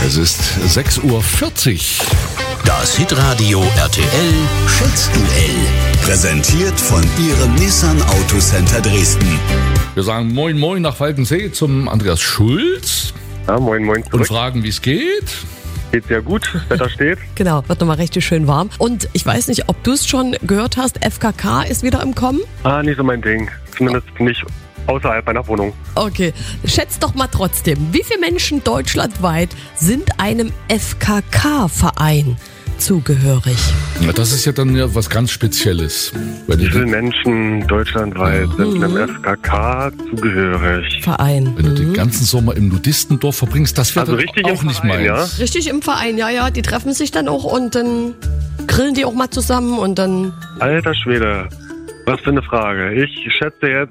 Es ist 6:40 Uhr. Das Hitradio RTL Schätzduell. Präsentiert von Ihrem Nissan Autocenter Dresden. Wir sagen Moin Moin nach Falkensee zum Andreas Schulz. Ja, moin zurück. Und fragen, wie es geht. Geht sehr gut, Wetter steht. Genau, wird nochmal richtig schön warm. Und ich weiß nicht, ob du es schon gehört hast, FKK ist wieder im Kommen. Nicht so mein Ding. Zumindest nicht außerhalb meiner Wohnung. Okay, schätzt doch mal trotzdem, wie viele Menschen deutschlandweit sind einem FKK-Verein zugehörig? Ja, das ist ja dann ja was ganz Spezielles. Wie viele Menschen deutschlandweit sind einem FKK zugehörig? Verein. Wenn du den ganzen Sommer im Nudistendorf verbringst, das wäre Also dann richtig auch im nicht Verein, meins. ja? Richtig im Verein, ja. Die treffen sich dann auch und dann grillen die auch mal zusammen und dann... Alter Schwede, was für eine Frage. Ich schätze jetzt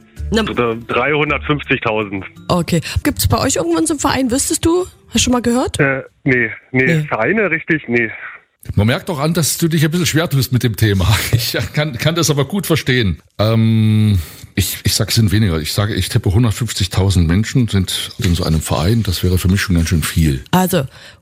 350.000. Okay. Gibt es bei euch irgendwann so einen Verein, wüsstest du? Hast du schon mal gehört? Nee. Vereine richtig? Nee. Man merkt auch an, dass du dich ein bisschen schwer tust mit dem Thema. Ich kann das aber gut verstehen. Ich sage, es sind weniger. Ich tippe 150.000 Menschen sind in so einem Verein. Das wäre für mich schon ganz schön viel. Also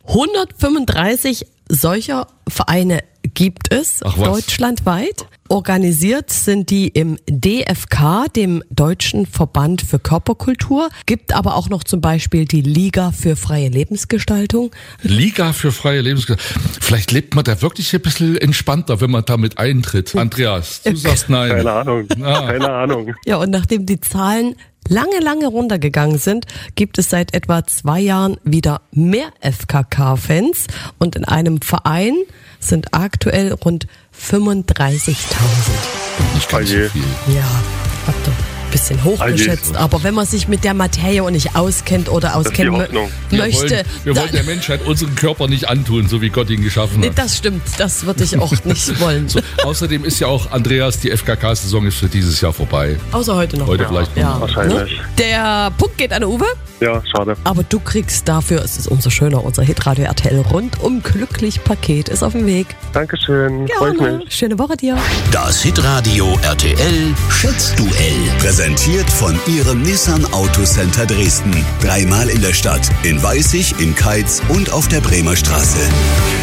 135 solcher Vereine gibt es deutschlandweit. Organisiert sind die im DFK, dem Deutschen Verband für Körperkultur. Gibt aber auch noch zum Beispiel die Liga für freie Lebensgestaltung. Liga für freie Lebensgestaltung. Vielleicht lebt man da wirklich ein bisschen entspannter, wenn man damit eintritt. Andreas, du sagst nein. Keine Ahnung. Keine Ahnung. Ja, und nachdem die Zahlen lange runtergegangen sind, gibt es seit etwa 2 Jahren wieder mehr FKK-Fans. Und in einem Verein sind aktuell rund 35.000. Nicht ganz so viel. Ja, habt ihr ein bisschen hochgeschätzt. Aber wenn man sich mit der Materie auch nicht auskennt oder auskennen möchte... Wir wollen der Menschheit unseren Körper nicht antun, so wie Gott ihn geschaffen hat. Nee, das stimmt. Das würde ich auch nicht wollen. So, außerdem ist ja auch, Andreas, die FKK-Saison ist für dieses Jahr vorbei. Außer heute noch. Heute vielleicht noch. Ja, wahrscheinlich. Ne? Der Punkt geht an Uwe. Ja, schade. Aber du kriegst dafür, es ist umso schöner, unser Hitradio RTL rundum glücklich Paket ist auf dem Weg. Dankeschön, freut mich. Schöne Woche dir. Das Hitradio RTL Schätzduell. Präsentiert von Ihrem Nissan Autocenter Dresden. 3-mal in der Stadt. In Weißig, in Keitz und auf der Bremer Straße.